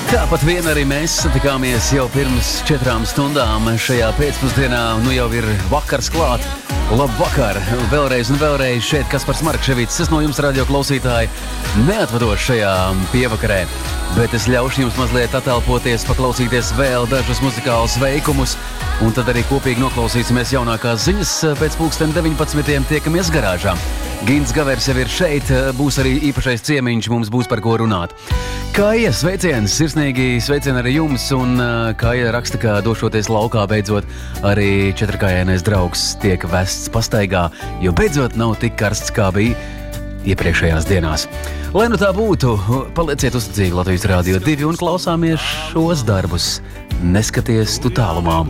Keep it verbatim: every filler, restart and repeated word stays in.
Tāpat vien arī mēs satikāmies jau pirms četrām stundām šajā pēcpusdienā, nu jau ir vakars klāt. Labvakar! Vēlreiz un vēlreiz šeit Kaspars Markševits, es no jums radio klausītāji neatvadošu šajā pievakarē, bet es ļaušu jums mazliet atelpoties, paklausīties vēl dažus muzikālus veikumus, un tad arī kopīgi noklausīsimies jaunākās ziņas. Pēc pulksten deviņpadsmitiem tiekamies garāžā. Gins Gavers jau ir šeit, būs arī īpašais ciemiņš, mums būs par ko runāt. Kaija, sveiciens, sirsnīgi sveicieni arī jums, un Kaija raksta, ka došoties laukā beidzot arī četrkājainais draugs tiek vests pastaigā, jo beidzot nav tik karsts, kā bija iepriekšējās dienās. Lai nu tā būtu, palieciet uzticīgi Latvijas Rādio divi un klausāmies šos darbus. Neskaties tu tālumā.